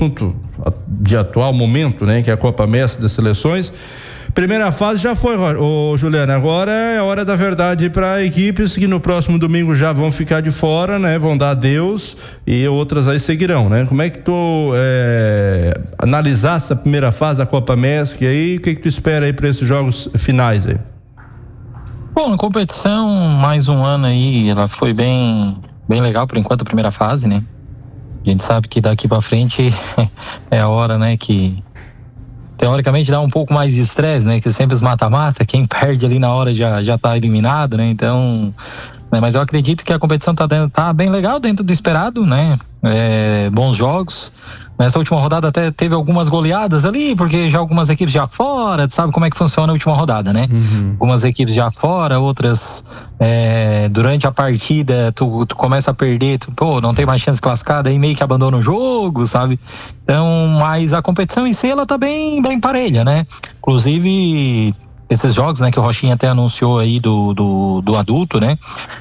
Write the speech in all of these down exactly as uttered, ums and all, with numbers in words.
assunto de atual momento, né? Que é a Copa Mestre das Seleções. Primeira fase já foi, ô Juliana, agora é hora da verdade para equipes que no próximo domingo já vão ficar de fora, né? Vão dar adeus e outras aí seguirão, né? Como é que tu é, analisar essa primeira fase da Copa Mestre aí, o que que tu espera aí para esses jogos finais aí? Bom, a competição, mais um ano aí, ela foi bem, bem legal por enquanto, a primeira fase, né? A gente sabe que daqui para frente é a hora, né, que teoricamente dá um pouco mais de estresse, né? Que sempre os mata-mata, quem perde ali na hora já, já tá eliminado, né? Então, né? Mas eu acredito que a competição tá, dentro, tá bem legal dentro do esperado, né? É, bons jogos. Nessa última rodada até teve algumas goleadas ali, porque já algumas equipes já fora, tu sabe como é que funciona a última rodada, né? Uhum. Algumas equipes já fora, outras é, durante a partida tu, tu começa a perder, tu, pô, não tem mais chance de classificar, aí meio que abandona o jogo, sabe? Então, mas a competição em si, ela tá bem, bem parelha, né? Inclusive, esses jogos, né, que o Rochinha até anunciou aí do, do, do adulto, né?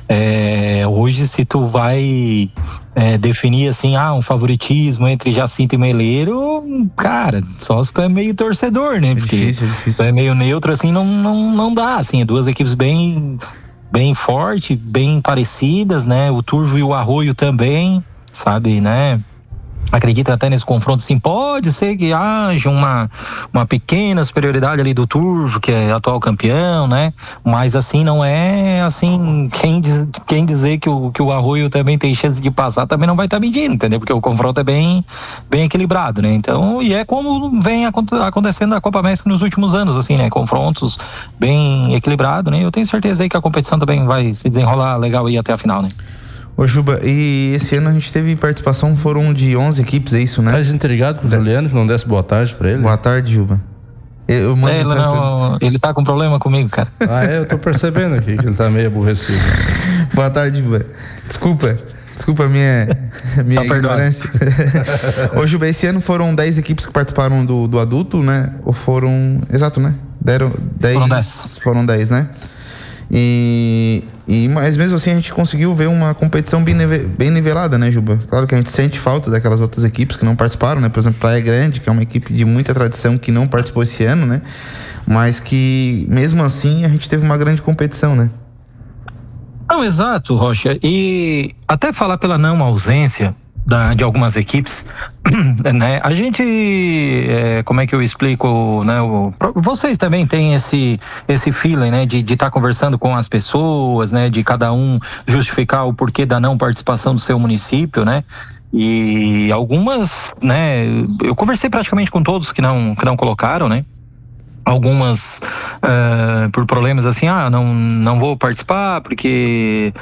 É, hoje, se tu vai é, definir assim, ah, um favoritismo entre Jacinto e Meleiro, cara, só se tu é meio torcedor, né? Porque é difícil, é difícil. Se tu é meio neutro, assim, não, não, não dá, assim, duas equipes bem, bem fortes, bem parecidas, né? O Turvo e o Arroio também, sabe, né? Acredito até nesse confronto, sim, pode ser que haja uma, uma pequena superioridade ali do Turvo, que é atual campeão, né? Mas assim, não é assim, quem, diz, quem dizer que o, que o Arroio também tem chance de passar, também não vai estar mentindo, entendeu? Porque o confronto é bem, bem equilibrado, né? Então, e é como vem acontecendo na Copa Mestre nos últimos anos, assim, né? Confrontos bem equilibrados, né? Eu tenho certeza aí que a competição também vai se desenrolar legal aí até a final, né? Ô Juba, e esse ano a gente teve participação, foram de onze equipes, é isso, né? Tá intrigado com o Juliano, que não desse boa tarde pra ele? Boa tarde, Juba. Eu mando é, ele, não, ele tá com problema comigo, cara. Ah, é? Eu tô percebendo aqui que ele tá meio aborrecido. Boa tarde, Juba. Desculpa, desculpa a minha, minha tá ignorância. Ô Juba, esse ano foram dez equipes que participaram do, do adulto, né? Ou foram... Exato, né? Deram dez, foram dez. Foram dez, né? E, e, mas mesmo assim a gente conseguiu ver uma competição bem, neve, bem nivelada, né, Juba? Claro que a gente sente falta daquelas outras equipes que não participaram, né? Por exemplo, Praia Grande, que é uma equipe de muita tradição que não participou esse ano, né? Mas que mesmo assim a gente teve uma grande competição, né? Não, exato, Rocha. E até falar pela não ausência Da, de algumas equipes, né? A gente, é, como é que eu explico, né? O, vocês também têm esse esse feeling, né? De estar tá conversando com as pessoas, né? De cada um justificar o porquê da não participação do seu município, né? E algumas, né? Eu conversei praticamente com todos que não que não colocaram, né? Algumas uh, por problemas assim, ah, não, não vou participar porque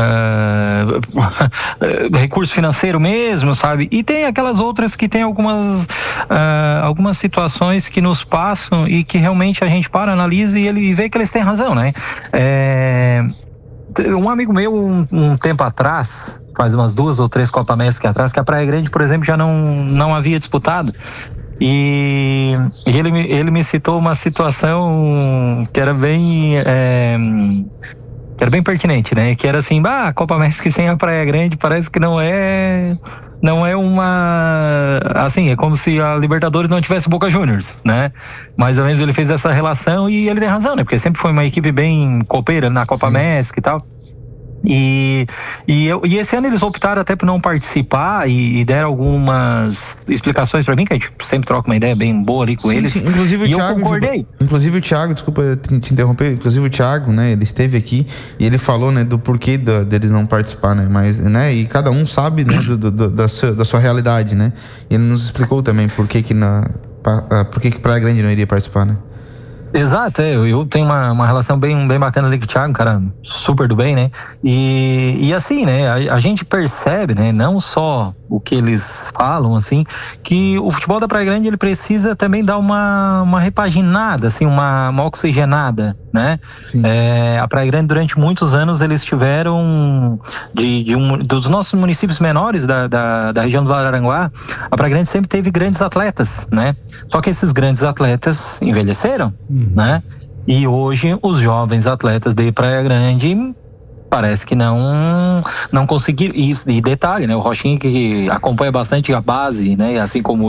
uh, recurso financeiro mesmo, sabe? E tem aquelas outras que tem algumas uh, algumas situações que nos passam e que realmente a gente para, analisa e ele vê que eles têm razão, né? É, um amigo meu um, um tempo atrás, faz umas duas ou três Copa Mestre atrás, que a Praia Grande, por exemplo, já não, não havia disputado. E ele, ele me citou uma situação que era bem é, que era bem pertinente, né? Que era assim, bah, a Copa Mestre sem a Praia Grande parece que não é não é uma assim, é como se a Libertadores não tivesse Boca Juniors, né? Mais ou menos ele fez essa relação e ele tem razão, né? Porque sempre foi uma equipe bem copeira na Copa Mestre e tal. E, e, eu, e esse ano eles optaram até por não participar e, e deram algumas explicações pra mim, que a gente sempre troca uma ideia bem boa ali com sim, eles. Sim. Inclusive o e Thiago, eu concordei. Inclusive o Thiago, desculpa te, te interromper, inclusive o Thiago, né, ele esteve aqui e ele falou, né, do porquê do, deles não participar, né, mas, né, e cada um sabe, né, do, do, da, sua, da sua realidade, né, e ele nos explicou também por que que na, por que que Praia Grande não iria participar, né. Exato, é, eu, eu tenho uma, uma relação bem, bem bacana ali com o Thiago, um cara super do bem, né? E, e assim, né, a, a gente percebe, né, não só o que eles falam, assim, que o futebol da Praia Grande, ele precisa também dar uma, uma repaginada, assim, uma, uma oxigenada, né? É, a Praia Grande, durante muitos anos, eles tiveram, de, de um, dos nossos municípios menores da, da, da região do Araranguá, a Praia Grande sempre teve grandes atletas, né? Só que esses grandes atletas envelheceram, uhum. né? E hoje, os jovens atletas de Praia Grande parece que não não conseguiram. E, e detalhe, né? O Rochinha, que acompanha bastante a base, né? Assim como